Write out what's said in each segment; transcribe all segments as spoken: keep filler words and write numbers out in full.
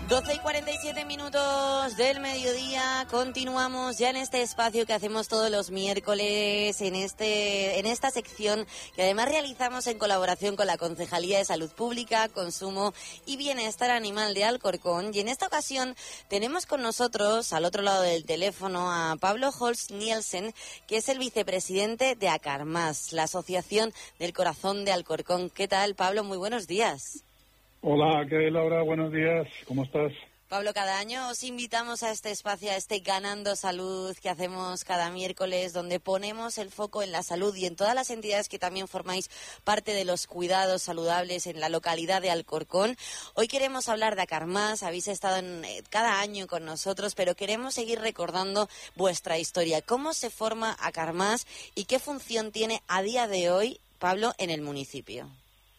doce y cuarenta y siete minutos del mediodía, continuamos ya en este espacio que hacemos todos los miércoles, en este en esta sección que además realizamos en colaboración con la Concejalía de Salud Pública, Consumo y Bienestar Animal de Alcorcón. Y en esta ocasión tenemos con nosotros, al otro lado del teléfono, a Pablo Holst Nielsen, que es el vicepresidente de ACARMAS, la Asociación del Corazón de Alcorcón. ¿Qué tal, Pablo? Muy buenos días. Hola, ¿qué hay, Laura? Buenos días, ¿cómo estás? Pablo, cada año os invitamos a este espacio, a este Ganando Salud que hacemos cada miércoles, donde ponemos el foco en la salud y en todas las entidades que también formáis parte de los cuidados saludables en la localidad de Alcorcón. Hoy queremos hablar de ACARMAS, habéis estado en, eh, cada año con nosotros, pero queremos seguir recordando vuestra historia. ¿Cómo se forma ACARMAS y qué función tiene a día de hoy, Pablo, en el municipio?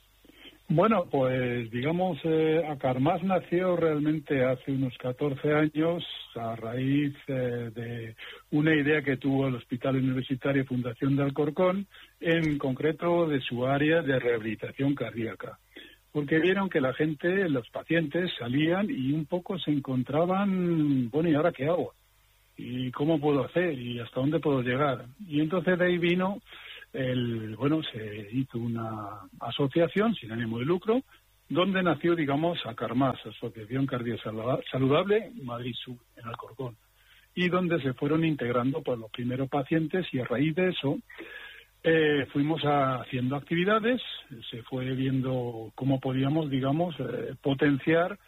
Bueno, pues digamos, eh, ACARMAS nació realmente hace unos catorce años a raíz eh, de una idea que tuvo el Hospital Universitario Fundación de Alcorcón, en concreto de su área de rehabilitación cardíaca. Porque vieron que la gente, los pacientes, salían y un poco se encontraban, bueno, ¿y ahora qué hago? ¿Y cómo puedo hacer? ¿Y hasta dónde puedo llegar? Y entonces de ahí vino... El, bueno, se hizo una asociación sin ánimo de lucro, donde nació, digamos, ACARMAS, Asociación Cardiosaludable Madrid Sur, en Alcorcón, y donde se fueron integrando pues, los primeros pacientes, y a raíz de eso eh, fuimos a, haciendo actividades, se fue viendo cómo podíamos, digamos, eh, potenciar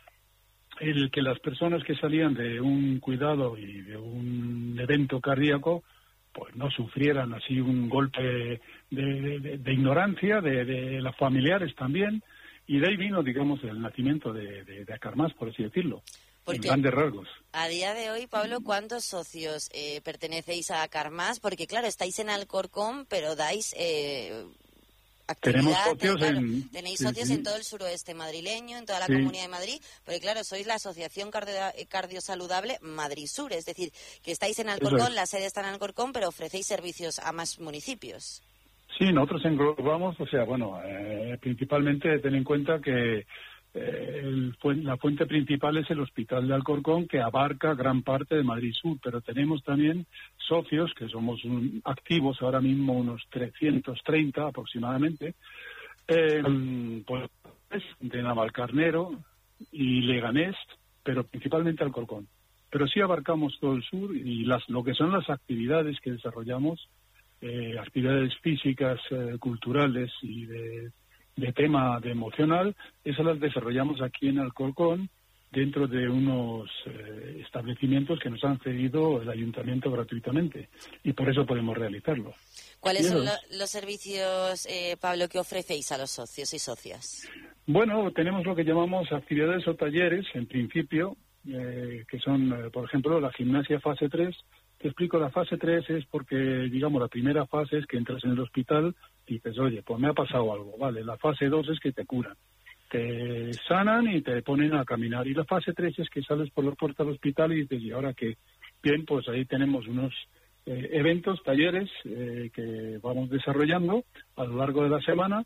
el que las personas que salían de un cuidado y de un evento cardíaco pues no sufrieran así un golpe de, de, de ignorancia de, de los familiares también, y de ahí vino, digamos, el nacimiento de, de, de ACARMAS, por así decirlo, porque en grandes rasgos. A día de hoy, Pablo, ¿cuántos socios eh, pertenecéis a ACARMAS? Porque claro, estáis en Alcorcón, pero dais... Eh... Tenemos socios claro, en... Tenéis sí, socios sí. en todo el suroeste madrileño, en toda la sí. Comunidad de Madrid, porque claro, sois la Asociación Cardio, Cardiosaludable Madrid Sur, es decir, que estáis en Alcorcón, es. La sede está en Alcorcón, pero ofrecéis servicios a más municipios. Sí, nosotros englobamos, o sea, bueno, eh, principalmente ten en cuenta que eh, el, la fuente principal es el Hospital de Alcorcón, que abarca gran parte de Madrid Sur, pero tenemos también socios, que somos un, activos ahora mismo unos trescientos treinta aproximadamente, eh, pues de Navalcarnero y Leganés, pero principalmente Alcorcón. Pero sí abarcamos todo el sur, y las lo que son las actividades que desarrollamos, eh, actividades físicas, eh, culturales y de, de tema de emocional, esas las desarrollamos aquí en Alcorcón, dentro de unos eh, establecimientos que nos han cedido el ayuntamiento gratuitamente, y por eso podemos realizarlo. ¿Cuáles son lo, los servicios, eh, Pablo, que ofrecéis a los socios y socias? Bueno, tenemos lo que llamamos actividades o talleres, en principio, eh, que son, eh, por ejemplo, la gimnasia fase tres. Te explico, la fase tres es porque, digamos, la primera fase es que entras en el hospital y dices, oye, pues me ha pasado algo, vale. La fase dos es que te curan, te sanan y te ponen a caminar. Y la fase tres es que sales por la puerta del hospital y dices, ¿y ahora qué? Bien, pues ahí tenemos unos eh, eventos, talleres eh, que vamos desarrollando a lo largo de la semana,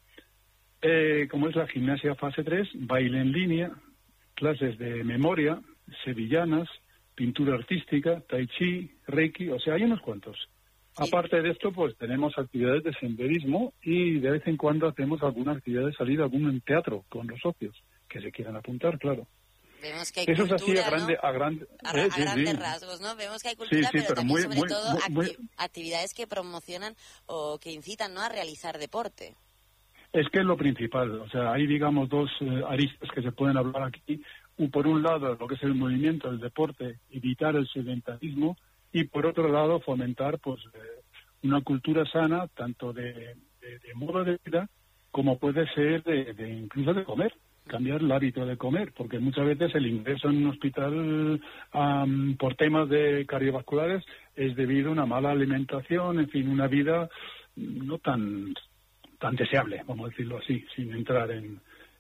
eh, como es la gimnasia fase tres, baile en línea, clases de memoria, sevillanas, pintura artística, tai chi, reiki, o sea, hay unos cuantos. Sí. Aparte de esto, pues tenemos actividades de senderismo y de vez en cuando hacemos alguna actividad de salida, algún teatro con los socios que se quieran apuntar, claro. Vemos que hay Eso cultura, es así a, ¿no? grande, a, grande, a, eh, a sí, grandes sí. rasgos, ¿no? Vemos que hay cultura, sí, sí, pero, pero también, muy, sobre muy, todo, muy, acti muy... actividades que promocionan o que incitan, ¿no?, a realizar deporte. Es que es lo principal, o sea, hay, digamos, dos eh, aristas que se pueden hablar aquí. Por un lado, lo que es el movimiento, el deporte, evitar el sedentarismo, y por otro lado, fomentar pues eh, una cultura sana, tanto de, de, de modo de vida, como puede ser de, de incluso de comer, cambiar el hábito de comer, porque muchas veces el ingreso en un hospital um, por temas de cardiovasculares es debido a una mala alimentación, en fin, una vida no tan, tan deseable, vamos a decirlo así, sin entrar en,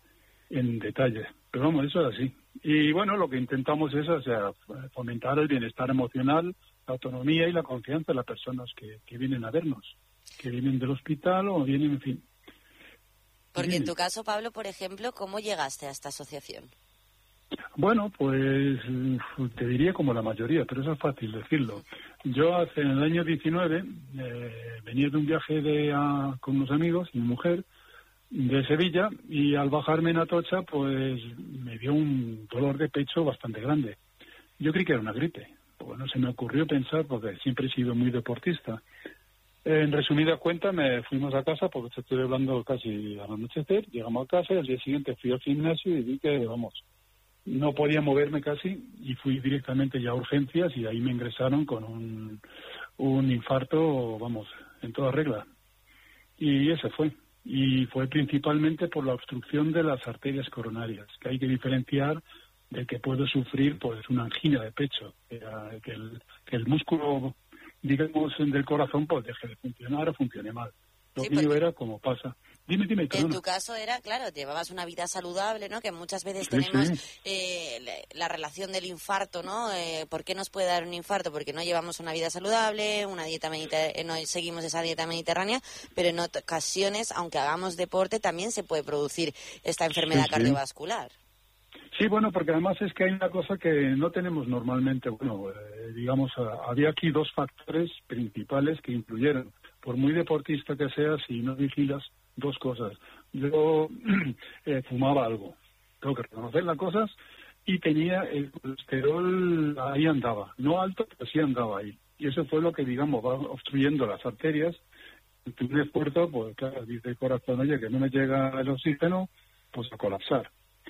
en detalle. Pero vamos, eso es así. Y bueno, lo que intentamos es, o sea, fomentar el bienestar emocional, la autonomía y la confianza de las personas que, que vienen a vernos, que vienen del hospital o vienen, en fin. Porque en tu caso, Pablo, por ejemplo, ¿cómo llegaste a esta asociación? Bueno, pues te diría como la mayoría, pero eso es fácil decirlo. Yo hace en el año diecinueve eh, venía de un viaje de, a, con unos amigos y mi mujer de Sevilla, y al bajarme en Atocha pues me dio un dolor de pecho bastante grande. Yo creí que era una gripe. Bueno, se me ocurrió pensar, porque siempre he sido muy deportista. En resumida cuenta, me fuimos a casa, porque te estoy hablando casi al anochecer, llegamos a casa y al día siguiente fui al gimnasio y vi que, vamos, no podía moverme casi, y fui directamente ya a urgencias y ahí me ingresaron con un, un infarto, vamos, en toda regla. Y ese fue. Y fue principalmente por la obstrucción de las arterias coronarias, que hay que diferenciar de que puedo sufrir pues una angina de pecho, que, que, el, que el músculo, digamos, del corazón pues deje de funcionar o funcione mal. Lo sí, que yo era como pasa. Dime, dime, perdona. En tu caso era, claro, llevabas una vida saludable, ¿no? Que muchas veces sí, tenemos sí. Eh, la relación del infarto, ¿no? Eh, ¿Por qué nos puede dar un infarto? Porque no llevamos una vida saludable, una dieta mediterránea, no seguimos esa dieta mediterránea, pero en ocasiones, aunque hagamos deporte, también se puede producir esta enfermedad sí, sí. cardiovascular. Sí, bueno, porque además es que hay una cosa que no tenemos normalmente. Bueno, eh, digamos, había aquí dos factores principales que influyeron. Por muy deportista que seas, si no vigilas, dos cosas. Yo eh, fumaba algo, tengo que reconocer las cosas, y tenía el colesterol, ahí andaba, no alto, pero sí andaba ahí. Y eso fue lo que, digamos, va obstruyendo las arterias. En un esfuerzo, pues claro, dice el corazón, oye, que no me llega el oxígeno, pues a colapsar.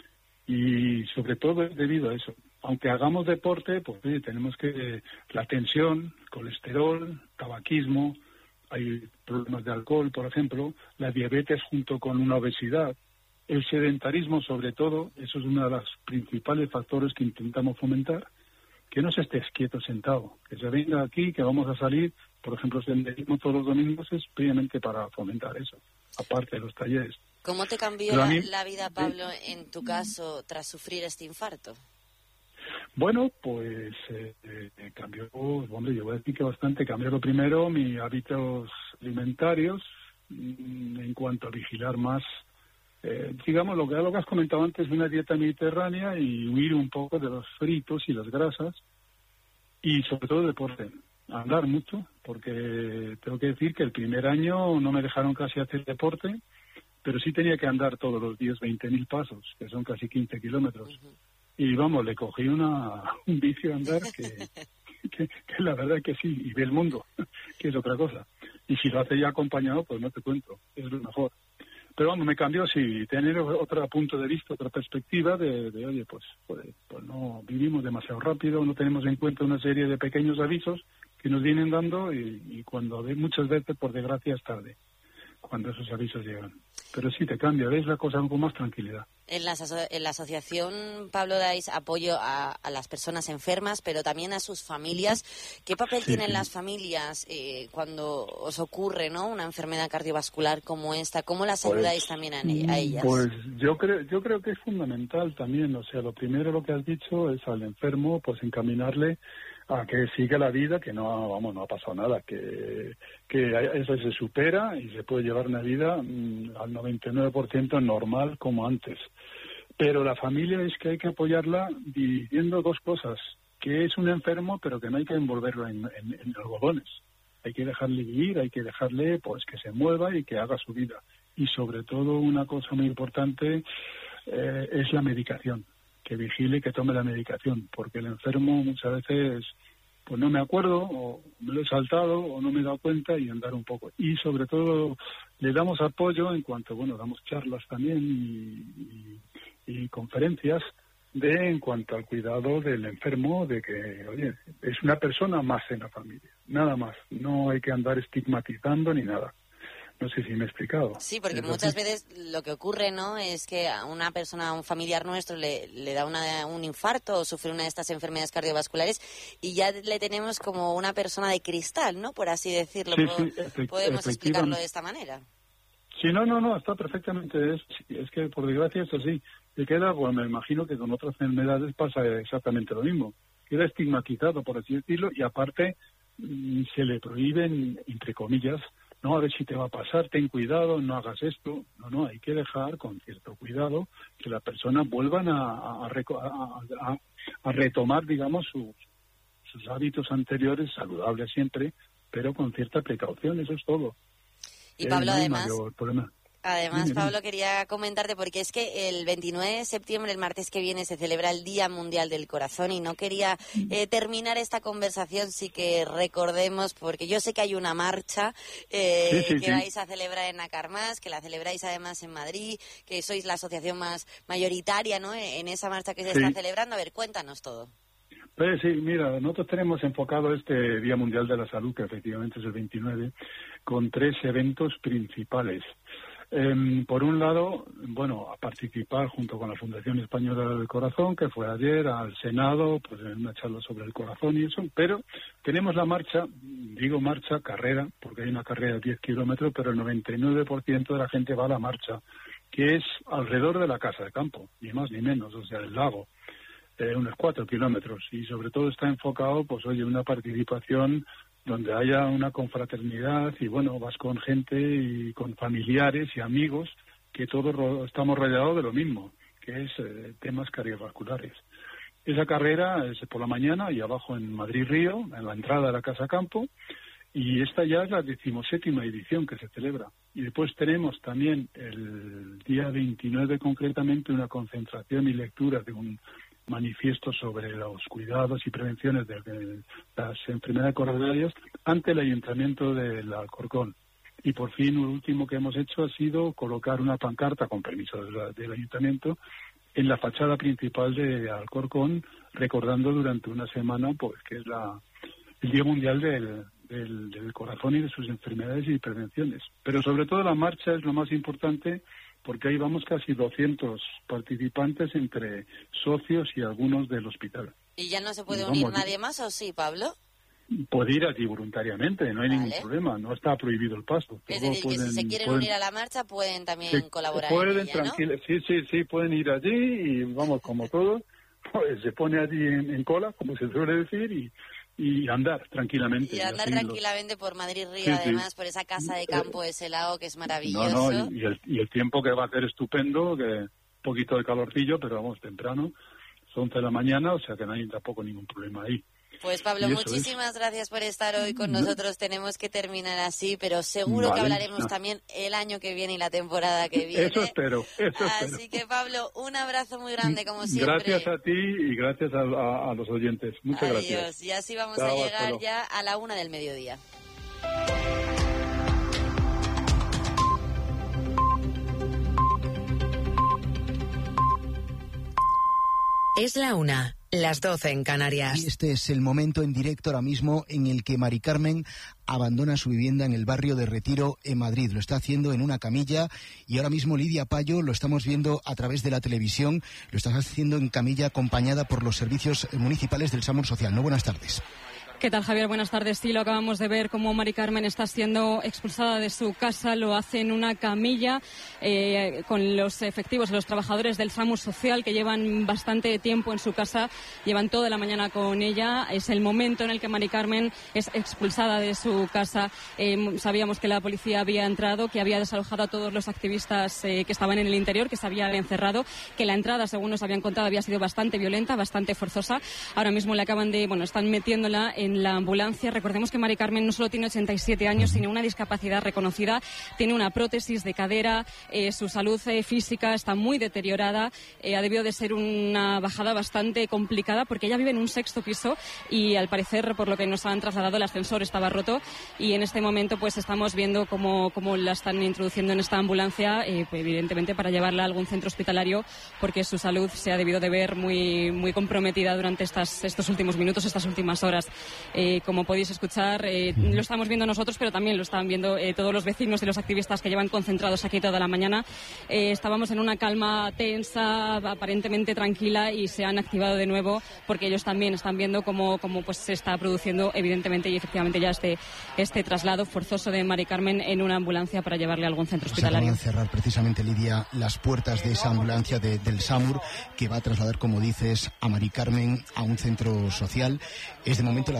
Y sobre todo es debido a eso. Aunque hagamos deporte, pues sí, tenemos que la tensión, colesterol, tabaquismo, hay problemas de alcohol, por ejemplo, la diabetes junto con una obesidad, el sedentarismo sobre todo, eso es uno de los principales factores que intentamos fomentar, que no se esté quieto sentado, que se venga aquí, que vamos a salir, por ejemplo, el senderismo todos los domingos es previamente para fomentar eso, aparte de los talleres. ¿Cómo te cambió la, mí, la vida, Pablo, en tu caso, tras sufrir este infarto? Bueno, pues eh, eh, cambió, hombre, yo voy a decir que bastante. Cambió lo primero, mis hábitos alimentarios, mmm, en cuanto a vigilar más, eh, digamos, lo que, lo que has comentado antes, una dieta mediterránea y huir un poco de los fritos y las grasas, y sobre todo deporte. Andar mucho, porque tengo que decir que el primer año no me dejaron casi hacer deporte, pero sí tenía que andar todos los días veinte mil pasos, que son casi quince kilómetros. Uh-huh. Y vamos, le cogí una, un vicio a andar que, que, que la verdad es que sí, y ve el mundo, que es otra cosa. Y si lo hace ya acompañado, pues no te cuento, es lo mejor. Pero vamos, me cambió, sí, tener otro punto de vista, otra perspectiva de, de oye, pues, pues, pues no vivimos demasiado rápido, no tenemos en cuenta una serie de pequeños avisos que nos vienen dando y, y cuando ve muchas veces, por desgracia, es tarde, cuando esos avisos llegan. Pero sí te cambia, ves la cosa con más tranquilidad. En la, aso- en la asociación, Pablo, dais apoyo a, a las personas enfermas, pero también a sus familias. ¿Qué papel sí, tienen sí. las familias eh, cuando os ocurre, ¿no?, una enfermedad cardiovascular como esta? ¿Cómo las ayudáis pues, también a, a ellas? Pues yo creo, yo creo que es fundamental también. O sea, lo primero lo que has dicho es al enfermo, pues encaminarle a que siga la vida, que no, vamos, no ha pasado nada, que, que eso se supera y se puede llevar una vida mmm, al noventa y nueve por ciento normal como antes. Pero la familia es que hay que apoyarla diciendo dos cosas, que es un enfermo, pero que no hay que envolverlo en, en, en algodones. Hay que dejarle vivir, hay que dejarle pues que se mueva y que haga su vida. Y sobre todo una cosa muy importante eh, es la medicación. Que vigile y que tome la medicación, porque el enfermo muchas veces pues no me acuerdo, o me lo he saltado, o no me he dado cuenta, y andar un poco. Y sobre todo le damos apoyo en cuanto, bueno, damos charlas también y, y, y conferencias de en cuanto al cuidado del enfermo, de que, oye, es una persona más en la familia, nada más, no hay que andar estigmatizando ni nada. No sé si me he explicado. Sí, porque muchas veces lo que ocurre, ¿no?, es que a una persona, a un familiar nuestro le, le da una, un infarto o sufre una de estas enfermedades cardiovasculares y ya le tenemos como una persona de cristal, ¿no?, por así decirlo. Sí, sí, efect- ¿Podemos explicarlo de esta manera? Sí, no, no, no, está perfectamente. Es, es que por desgracia es así. Se queda, pues me imagino que con otras enfermedades pasa exactamente lo mismo. Queda estigmatizado, por así decirlo, y aparte se le prohíben, entre comillas, no, a ver si te va a pasar, ten cuidado, no hagas esto. No, no, hay que dejar con cierto cuidado que las personas vuelvan a, a, a, a, a retomar, digamos, sus, sus hábitos anteriores, saludables siempre, pero con cierta precaución, eso es todo. Y Pablo, eh, no además... Además, Dime, Pablo, dime. quería comentarte, porque es que el veintinueve de septiembre, el martes que viene, se celebra el Día Mundial del Corazón y no quería eh, terminar esta conversación sin que recordemos, porque yo sé que hay una marcha eh, sí, sí, que sí. vais a celebrar en Nacarmás, que la celebráis además en Madrid, que sois la asociación más mayoritaria, ¿no?, en esa marcha que se Sí. está celebrando. A ver, cuéntanos todo. Pues sí, mira, nosotros tenemos enfocado este Día Mundial de la Salud, que efectivamente es el veintinueve, con tres eventos principales. Eh, por un lado, bueno, a participar junto con la Fundación Española del Corazón, que fue ayer al Senado, pues en una charla sobre el corazón y eso, pero tenemos la marcha, digo marcha, carrera, porque hay una carrera de diez kilómetros, pero el noventa y nueve por ciento de la gente va a la marcha, que es alrededor de la Casa de Campo, ni más ni menos, o sea, el lago, eh, unos cuatro kilómetros, y sobre todo está enfocado, pues oye, una participación donde haya una confraternidad y bueno, vas con gente y con familiares y amigos que todos ro- estamos rodeados de lo mismo, que es eh, temas cardiovasculares. Esa carrera es por la mañana y abajo en Madrid Río, en la entrada de la Casa Campo, y esta ya es la decimoséptima edición que se celebra. Y después tenemos también el día veintinueve concretamente una concentración y lectura de un manifiesto sobre los cuidados y prevenciones de, de las enfermedades coronarias ante el Ayuntamiento del Alcorcón. Y por fin, lo último que hemos hecho ha sido colocar una pancarta, con permiso de la, del Ayuntamiento, en la fachada principal de Alcorcón, recordando durante una semana pues que es la, el Día Mundial del, del, del Corazón y de sus enfermedades y prevenciones. Pero sobre todo la marcha es lo más importante, porque ahí vamos casi doscientos participantes entre socios y algunos del hospital. ¿Y ya no se puede Y unir vamos, nadie más, o sí, Pablo? Puede ir allí voluntariamente, no hay Vale. ningún problema, no está prohibido el paso. Es Todos decir, que si se quieren pueden- unir a la marcha pueden también sí, colaborar pueden, en ella, ¿no? tranquila- sí, sí, sí, pueden ir allí y vamos, como todos, pues se pone allí en, en cola, como se suele decir, y, y andar tranquilamente. Y andar así lo- tranquilamente por Madrid Río, Sí, sí. además, por esa casa de campo, ese lago que es No, maravilloso. no, y, y el, y el tiempo que va a hacer estupendo, que un poquito de calorcillo, pero vamos, temprano, son once de la mañana, o sea que no hay tampoco ningún problema ahí. Pues Pablo, Y eso muchísimas gracias por estar hoy con No. nosotros. Tenemos que terminar así, pero seguro que Vale. hablaremos No. también el año que viene y la temporada que viene. Eso espero, eso Así espero. que Pablo, un abrazo muy grande como siempre. Gracias a ti y gracias a, a- a los oyentes. Muchas Adiós. gracias. Y así vamos Chao, a hasta llegar luego. ya a la una del mediodía. Es la una, las doce en Canarias. Y este es el momento en directo ahora mismo en el que Mari Carmen abandona su vivienda en el barrio de Retiro, en Madrid. Lo está haciendo en una camilla y ahora mismo Lidia Payo lo estamos viendo a través de la televisión. Lo está haciendo en camilla acompañada por los servicios municipales del SAMUR Social. No, buenas tardes. ¿Qué tal, Javier? Buenas tardes. Sí, lo acabamos de ver cómo Mari Carmen está siendo expulsada de su casa. Lo hace en una camilla eh, con los efectivos, los trabajadores del SAMUR Social que llevan bastante tiempo en su casa, llevan toda la mañana con ella. Es el momento en el que Mari Carmen es expulsada de su casa. Eh, sabíamos que la policía había entrado, que había desalojado a todos los activistas eh, que estaban en el interior, que se habían encerrado, que la entrada, según nos habían contado, había sido bastante violenta, bastante forzosa. Ahora mismo le acaban de, bueno, están metiéndola en la ambulancia. Recordemos que Mari Carmen no solo tiene ochenta y siete años, sino una discapacidad reconocida. Tiene una prótesis de cadera, eh, su salud eh, física está muy deteriorada. Eh, ha debido de ser una bajada bastante complicada porque ella vive en un sexto piso y al parecer, por lo que nos han trasladado, el ascensor estaba roto y en este momento pues estamos viendo cómo, cómo la están introduciendo en esta ambulancia, eh, pues, evidentemente para llevarla a algún centro hospitalario porque su salud se ha debido de ver muy, muy comprometida durante estas, estos últimos minutos, estas últimas horas. Eh, como podéis escuchar, eh, lo estamos viendo nosotros, pero también lo están viendo eh, todos los vecinos y los activistas que llevan concentrados aquí toda la mañana. Eh, estábamos en una calma tensa, aparentemente tranquila, y se han activado de nuevo porque ellos también están viendo cómo, cómo pues, se está produciendo, evidentemente y efectivamente, ya este, este traslado forzoso de Mari Carmen en una ambulancia para llevarle a algún centro Se acaban hospitalario. de cerrar precisamente, Lidia, las puertas de esa ambulancia de, del SAMUR que va a trasladar, como dices, a Mari Carmen a un centro social. Es de momento la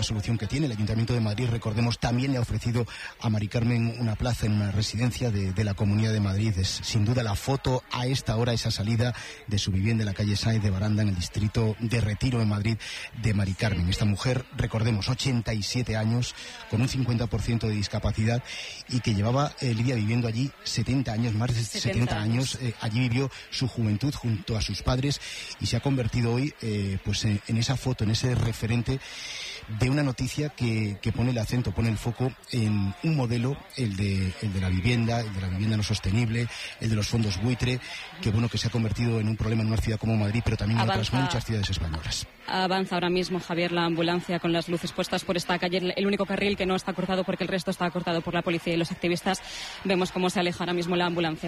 solución que tiene. El Ayuntamiento de Madrid, recordemos, también le ha ofrecido a Mari Carmen una plaza en una residencia de, de la Comunidad de Madrid. Es sin duda la foto a esta hora, esa salida de su vivienda en la calle Sáenz de Baranda, en el distrito de Retiro, en Madrid, de Mari Carmen. Esta mujer, recordemos, ochenta y siete años, con un cincuenta por ciento de discapacidad, y que llevaba, eh, Lidia, viviendo allí setenta años, más de setenta años. Eh, allí vivió su juventud junto a sus padres y se ha convertido hoy eh, pues en, en esa foto, en ese referente de una noticia que, que pone el acento, pone el foco en un modelo, el de, el de la vivienda, el de la vivienda no sostenible, el de los fondos buitre, que bueno, que se ha convertido en un problema en una ciudad como Madrid, pero también en otras muchas ciudades españolas. Avanza ahora mismo, Javier, la ambulancia con las luces puestas por esta calle, el único carril que no está cortado porque el resto está cortado por la policía y los activistas. Vemos cómo se aleja ahora mismo la ambulancia.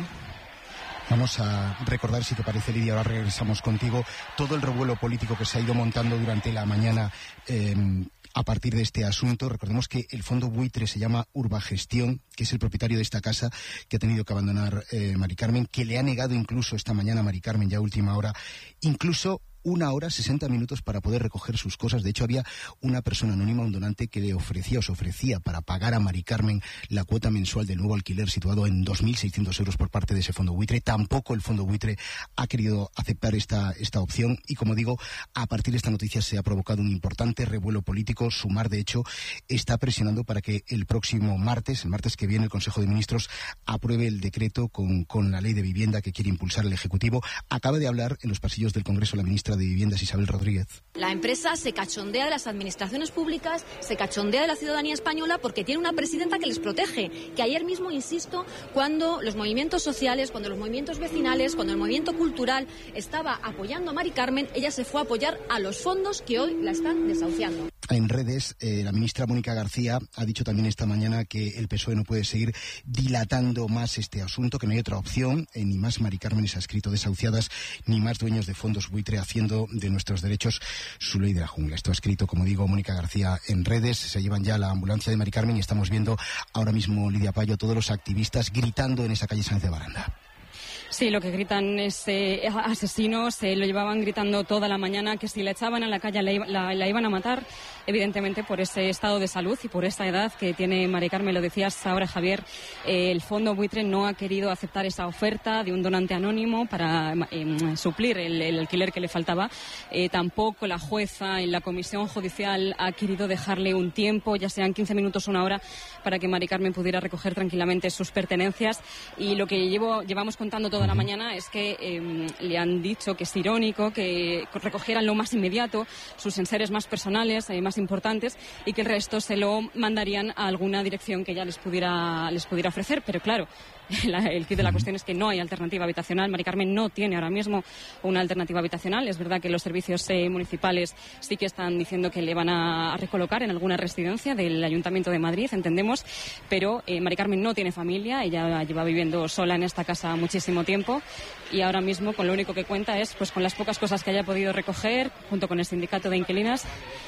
Vamos a recordar, si te parece, Lidia, ahora regresamos contigo, todo el revuelo político que se ha ido montando durante la mañana eh, a partir de este asunto. Recordemos que el fondo buitre se llama Urbagestión, que es el propietario de esta casa que ha tenido que abandonar eh, Mari Carmen, que le ha negado incluso esta mañana a Mari Carmen, ya a última hora, incluso una hora, sesenta minutos para poder recoger sus cosas. De hecho, había una persona anónima, un donante, que le ofrecía o se ofrecía para pagar a Mari Carmen la cuota mensual del nuevo alquiler situado en dos mil seiscientos euros por parte de ese fondo buitre. Tampoco el fondo buitre ha querido aceptar esta, esta opción y, como digo, a partir de esta noticia se ha provocado un importante revuelo político. Sumar, de hecho, está presionando para que el próximo martes, el martes que viene, el Consejo de Ministros apruebe el decreto con, con la ley de vivienda que quiere impulsar el Ejecutivo. Acaba de hablar en los pasillos del Congreso la ministra de Viviendas, Isabel Rodríguez. La empresa se cachondea de las administraciones públicas, se cachondea de la ciudadanía española porque tiene una presidenta que les protege. Que ayer mismo, insisto, cuando los movimientos sociales, cuando los movimientos vecinales, cuando el movimiento cultural estaba apoyando a Mari Carmen, ella se fue a apoyar a los fondos que hoy la están desahuciando. En redes, eh, la ministra Mónica García ha dicho también esta mañana que el P S O E no puede seguir dilatando más este asunto, que no hay otra opción, eh, ni más Mari Carmen se ha escrito desahuciadas, ni más dueños de fondos buitre haciendo de nuestros derechos su ley de la jungla. Esto ha escrito, como digo, Mónica García en redes. Se llevan ya la ambulancia de Mari Carmen y estamos viendo ahora mismo, Lidia Payo, todos los activistas gritando en esa calle Sáenz de Baranda. Sí, lo que gritan es eh, asesinos, eh, lo llevaban gritando toda la mañana, que si la echaban a la calle la, la, la iban a matar, evidentemente por ese estado de salud y por esa edad que tiene Mari Carmen. Lo decías ahora, Javier, eh, el fondo buitre no ha querido aceptar esa oferta de un donante anónimo para eh, suplir el, el alquiler que le faltaba. Eh, tampoco la jueza en la comisión judicial ha querido dejarle un tiempo, ya sean quince minutos o una hora, para que Mari Carmen pudiera recoger tranquilamente sus pertenencias. Y lo que llevo, llevamos contando toda la mañana es que eh, le han dicho que es irónico que recogieran lo más inmediato, sus enseres más personales, eh, más importantes, y que el resto se lo mandarían a alguna dirección que ya les pudiera, les pudiera ofrecer. Pero claro, la, el kit de la cuestión es que no hay alternativa habitacional. Mari Carmen no tiene ahora mismo una alternativa habitacional. Es verdad que los servicios eh, municipales sí que están diciendo que le van a, a recolocar en alguna residencia del Ayuntamiento de Madrid, entendemos, pero eh, Mari Carmen no tiene familia. Ella lleva viviendo sola en esta casa muchísimo tiempo y ahora mismo con lo único que cuenta es pues con las pocas cosas que haya podido recoger junto con el sindicato de inquilinas.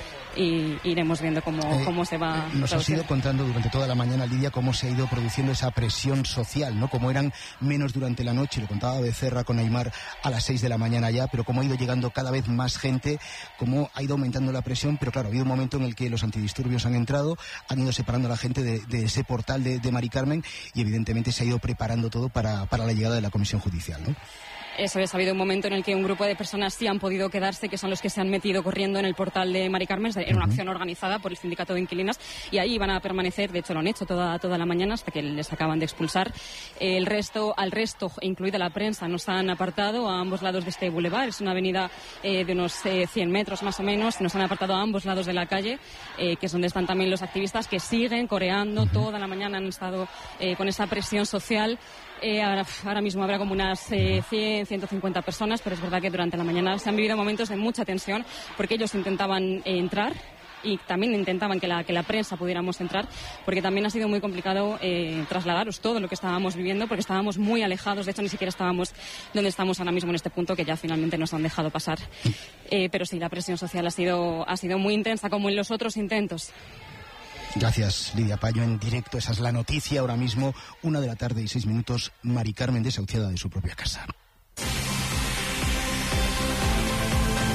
Y iremos viendo cómo, eh, cómo se va. Nos has ido contando durante toda la mañana, Lidia, cómo se ha ido produciendo esa presión social, ¿no? Como eran menos durante la noche, lo contaba Becerra con Aymar a las seis de la mañana ya, pero cómo ha ido llegando cada vez más gente, cómo ha ido aumentando la presión, pero claro, ha habido un momento en el que los antidisturbios han entrado, han ido separando a la gente de, de ese portal de, de Mari Carmen y evidentemente se ha ido preparando todo para, para la llegada de la comisión judicial, ¿no? Eso es, ha habido un momento en el que un grupo de personas sí han podido quedarse, que son los que se han metido corriendo en el portal de Mari Carmen, en una acción organizada por el sindicato de inquilinas, y ahí van a permanecer, de hecho lo han hecho toda, toda la mañana hasta que les acaban de expulsar. El resto, al resto, incluida la prensa, nos han apartado a ambos lados de este bulevar. Es una avenida eh, de unos eh, cien metros más o menos, nos han apartado a ambos lados de la calle, eh, que es donde están también los activistas que siguen coreando toda la mañana, han estado eh, con esa presión social. Eh, ahora, ahora mismo habrá como unas eh, cien, ciento cincuenta personas, pero es verdad que durante la mañana se han vivido momentos de mucha tensión porque ellos intentaban eh, entrar y también intentaban que la, que la prensa pudiéramos entrar, porque también ha sido muy complicado eh, trasladaros todo lo que estábamos viviendo, porque estábamos muy alejados, de hecho ni siquiera estábamos donde estamos ahora mismo en este punto, que ya finalmente nos han dejado pasar. Eh, pero sí, la presión social ha sido, ha sido muy intensa, como en los otros intentos. Gracias, Lidia Payo, en directo. Esa es la noticia ahora mismo, una de la tarde y seis minutos, Mari Carmen desahuciada de su propia casa.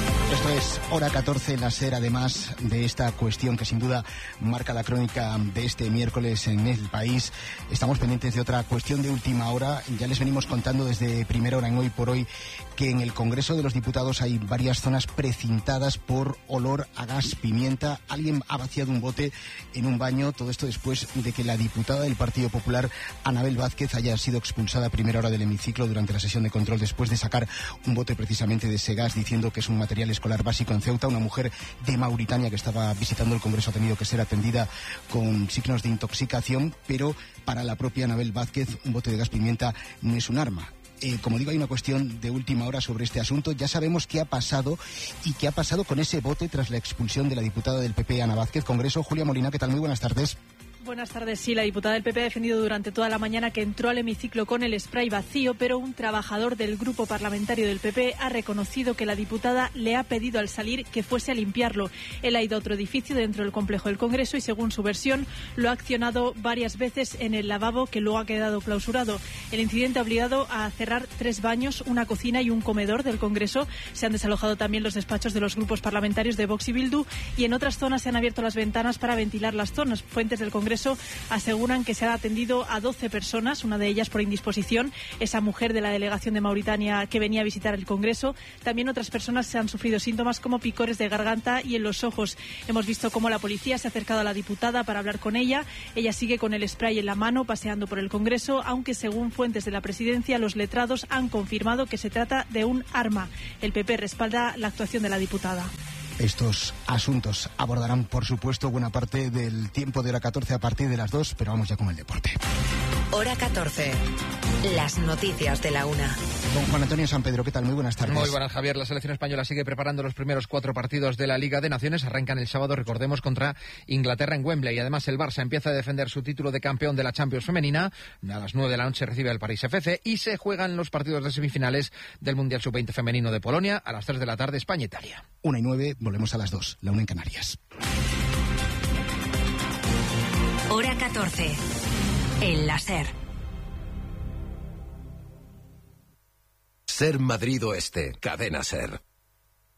Esto es Hora catorce en la SER, además de esta cuestión que sin duda marca la crónica de este miércoles en el país. Estamos pendientes de otra cuestión de última hora. Ya les venimos contando desde primera hora en Hoy por Hoy que en el Congreso de los Diputados hay varias zonas precintadas por olor a gas pimienta. Alguien ha vaciado un bote en un baño. Todo esto después de que la diputada del Partido Popular, Anabel Vázquez, haya sido expulsada a primera hora del hemiciclo durante la sesión de control después de sacar un bote precisamente de ese gas, diciendo que es un material escolar básico en Ceuta. Una mujer de Mauritania que estaba visitando el Congreso ha tenido que ser atendida con signos de intoxicación, pero para la propia Anabel Vázquez un bote de gas pimienta no es un arma. Eh, como digo, hay una cuestión de última hora sobre este asunto. Ya sabemos qué ha pasado y qué ha pasado con ese bote tras la expulsión de la diputada del P P, Ana Vázquez. Congreso, Julia Molina, ¿qué tal? Muy buenas tardes. Buenas tardes. Sí, la diputada del P P ha defendido durante toda la mañana que entró al hemiciclo con el spray vacío, pero un trabajador del grupo parlamentario del P P ha reconocido que la diputada le ha pedido al salir que fuese a limpiarlo. Él ha ido a otro edificio dentro del complejo del Congreso y, según su versión, lo ha accionado varias veces en el lavabo, que luego ha quedado clausurado. El incidente ha obligado a cerrar tres baños, una cocina y un comedor del Congreso. Se han desalojado también los despachos de los grupos parlamentarios de Vox y Bildu, y en otras zonas se han abierto las ventanas para ventilar las zonas. Fuentes del Congreso aseguran que se ha atendido a doce personas, una de ellas por indisposición, esa mujer de la delegación de Mauritania que venía a visitar el Congreso. También otras personas se han sufrido síntomas como picores de garganta y en los ojos. Hemos visto cómo la policía se ha acercado a la diputada para hablar con ella. Ella sigue con el spray en la mano paseando por el Congreso, aunque según fuentes de la presidencia, los letrados han confirmado que se trata de un arma. El P P respalda la actuación de la diputada. Estos asuntos abordarán, por supuesto, buena parte del tiempo de Hora catorce a partir de las dos, pero vamos ya con el deporte. Hora catorce. Las noticias de la una. Don Juan Antonio San Pedro, ¿qué tal? Muy buenas tardes. Muy buenas, Javier. La selección española sigue preparando los primeros cuatro partidos de la Liga de Naciones. Arrancan el sábado, recordemos, contra Inglaterra en Wembley. Además, el Barça empieza a defender su título de campeón de la Champions femenina. A las nueve de la noche recibe al París F C y se juegan los partidos de semifinales del Mundial sub veinte femenino de Polonia. A las tres de la tarde, España-Italia. Una y nueve, volvemos a las dos. La una en Canarias. Hora catorce. En la SER. SER Madrid Oeste, Cadena SER.